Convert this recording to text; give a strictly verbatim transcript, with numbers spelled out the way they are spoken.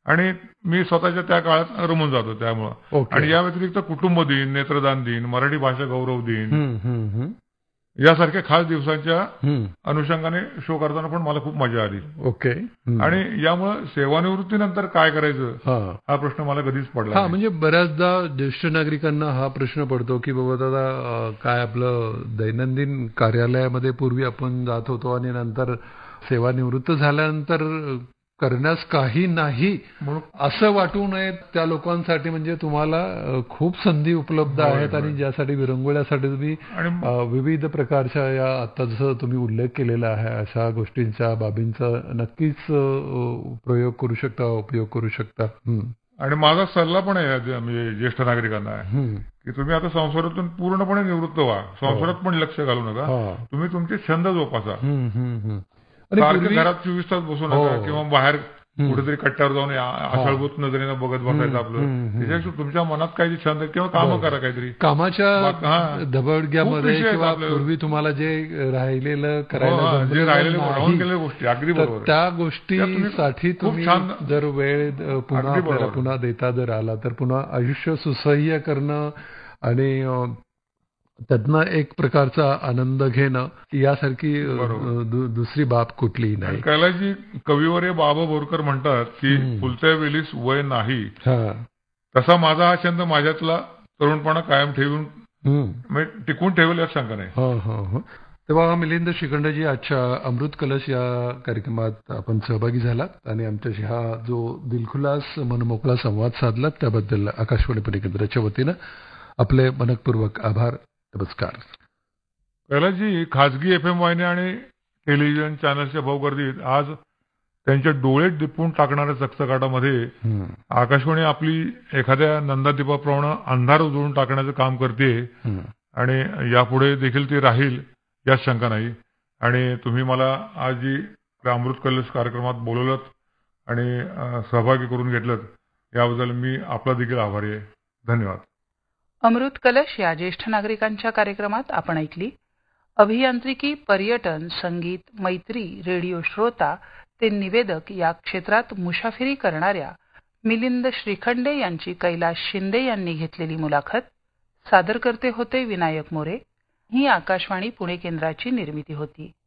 आणि मी स्वतःच्या त्या काळात रमून जातो त्यामुळं. आणि या व्यतिरिक्त कुटुंब दिन, नेत्रदान दिन, मराठी भाषा गौरव दिन यासारख्या खास दिवसांच्या अनुषंगाने शो करताना पण मला खूप मजा आली. ओके. आणि यामुळे सेवानिवृत्तीनंतर काय करायचं हा प्रश्न मला कधीच पडला. हा म्हणजे बऱ्याचदा ज्येष्ठ नागरिकांना हा प्रश्न पडतो की बाबा दादा काय आपलं दैनंदिन कार्यालयामध्ये पूर्वी आपण जात होतो आणि नंतर सेवानिवृत्त झाल्यानंतर करण्यास काही नाही असं वाटू नये त्या लोकांसाठी म्हणजे तुम्हाला खूप संधी उपलब्ध आहेत आणि ज्यासाठी विरंगुळ्यासाठी तुम्ही विविध प्रकारच्या या आता जसं तुम्ही उल्लेख केलेला आहे अशा गोष्टींच्या बाबींचा नक्कीच प्रयोग करू शकता, उपयोग करू शकता. आणि माझा सल्ला पण आहे म्हणजे ज्येष्ठ नागरिकांना की तुम्ही आता संसारातून पूर्णपणे निवृत्त व्हा, संसारात पण लक्ष घालू नका, तुम्ही तुमचे छंद जोपासा. घरात चोवीस तास बसू नका किंवा बाहेर कुठेतरी कट्ट्यावर जाऊन आषाढभूत नजरेनं बघत बसायचं आपलं. त्याच्यापेक्षा तुमच्या मनात काही छंद किंवा कामं करा, काहीतरी कामाच्या धबडग्यामध्ये किंवा पूर्वी तुम्हाला जे राहिलेलं करायला जे राहिलेलं राहून गेलेल्या गोष्टी अगदी बरोबर त्या गोष्टीसाठी तुम्ही जर वेळ पुन्हा पुन्हा देता जर आला तर पुन्हा आयुष्य सुसह्य करणं आणि त्यातनं एक प्रकारचा आनंद घेणं यासारखी दुसरी बाब कुठलीही नाही. कैलासजी कविवर्य बाबा बोरकर म्हणतात की फुलत्या वेलीस वय नाही, तसा माझा हा छंद माझ्यातला तरुणपणा कायम ठेवून टिकून ठेवेल यात शंका नाही. तेव्हा मिलिंद श्रीखंडजी आजच्या अमृत कलश या कार्यक्रमात आपण सहभागी झालात आणि आमच्याशी हा जो दिलखुलास मनमोकळा संवाद साधला त्याबद्दल आकाशवाणी पुणे केंद्राच्या वतीनं आपले मनपूर्वक आभार. नमस्कार. कैलासजी, खाजगी एफ एम वाहिनी आणि टेलिव्हिजन चॅनल्सच्या भाऊगर्दीत आज त्यांचे डोळे दिपवून टाकणाऱ्या चकचकाटामध्ये आकाशवाणी आपली एखाद्या नंदादीपाप्रमाणे अंधार उजळून टाकण्याचं काम करते आणि यापुढे देखील ती राहील यात शंका नाही. आणि तुम्ही मला आज जी अमृत कलश कार्यक्रमात बोलवलं आणि सहभागी करून घेतलं याबद्दल मी आपला देखील आभारी आहे. धन्यवाद. अमृत कलश या ज्येष्ठ नागरिकांच्या कार्यक्रमात आपण ऐकली अभियांत्रिकी, पर्यटन, संगीत, मैत्री, रेडिओ श्रोता ते निवेदक या क्षेत्रात मुशाफिरी करणाऱ्या मिलिंद श्रीखंडे यांची कैलास शिंदे यांनी घेतलेली मुलाखत. सादर करते होते विनायक मोरे. ही आकाशवाणी पुणे केंद्राची निर्मिती होती.